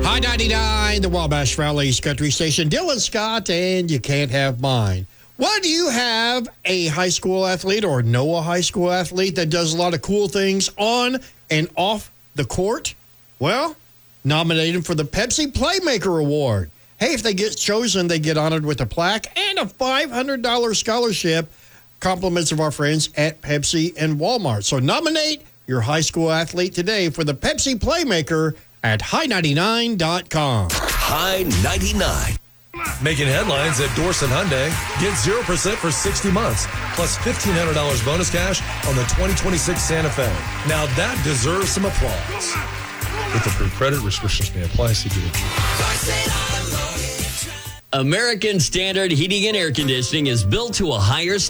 High 99, the Wabash Valley's country station. Dylan Scott, and you can't have mine. Why do you have a high school athlete or know a high school athlete that does a lot of cool things on and off the court? Well, nominate them for the Pepsi Playmaker Award. Hey, if they get chosen, they get honored with a plaque and a $500 scholarship. Compliments of our friends at Pepsi and Walmart. So nominate your high school athlete today for the Pepsi Playmaker at high99.com. High 99. Making headlines at Dorson Hyundai. Get 0% for 60 months, plus $1,500 bonus cash on the 2026 Santa Fe. Now that deserves some applause. With approved credit, restrictions may apply. See dealer. American Standard Heating and Air Conditioning is built to a higher